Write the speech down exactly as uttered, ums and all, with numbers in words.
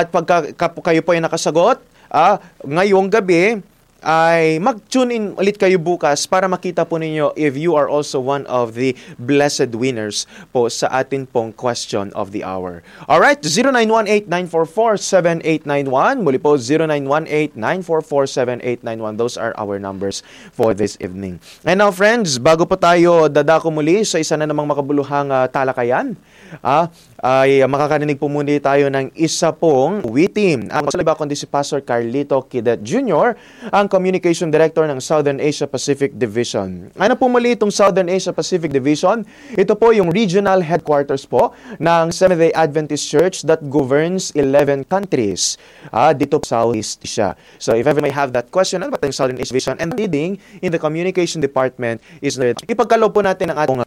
At pagka kap- kayo po ay nakasagot, ah, ngayong gabi, ay mag-tune in ulit kayo bukas para makita po ninyo if you are also one of the blessed winners po sa atin pong question of the hour. Alright, zero nine one eight, nine four four, seven eight nine one. Muli po, zero nine one eight, nine four four, seven eight nine one. Those are our numbers for this evening. And now friends, bago po tayo dadako muli sa isa na namang makabuluhang uh, talakayan, ah, ay makakarinig po muli tayo ng isa pong witim. Ang magsalaba kundi si Pastor Carlito Quidet Junior, ang Communication Director ng Southern Asia Pacific Division. Ano po muli itong Southern Asia Pacific Division? Ito po yung regional headquarters po ng Seventh-day Adventist Church that governs eleven countries ah, dito sa Southeast Asia. So if ever may have that question about the Southern Asia Division and leading in the Communication Department is ipagkaloob po natin ang ating